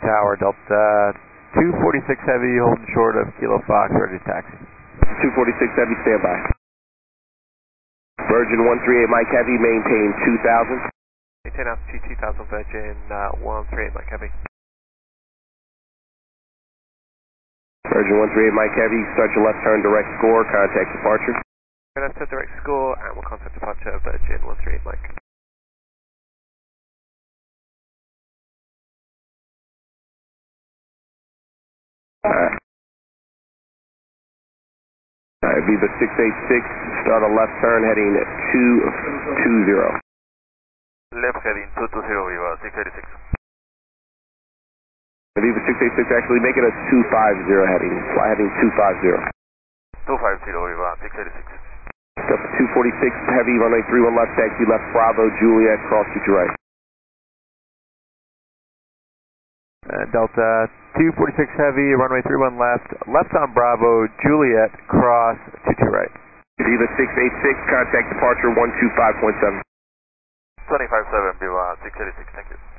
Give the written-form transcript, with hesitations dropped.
Tower, Delta 246 Heavy, holding short of Kilo Fox, ready to taxi. 246 Heavy, standby. Virgin 138 Mike Heavy, maintain 2000. Maintain altitude 2000, Virgin 138 Mike Heavy. Virgin 138 Mike Heavy, start your left turn, direct score, contact departure. Left turn, direct score, and we'll contact departure, Virgin 138 Mike. Alright, Viva 686, start a left turn heading 220. Left heading 220, Viva 686. Viva 686 actually make it a 250 heading, fly heading 250. 250, Viva 686. Delta 246 Heavy, runway 31 left, taxi left Bravo, Juliet, cross to your right. Delta 246 Heavy, runway 31 left, left on Bravo, Juliet, cross to right. Viva 686, contact departure 125.7. 257, Viva 686, thank you.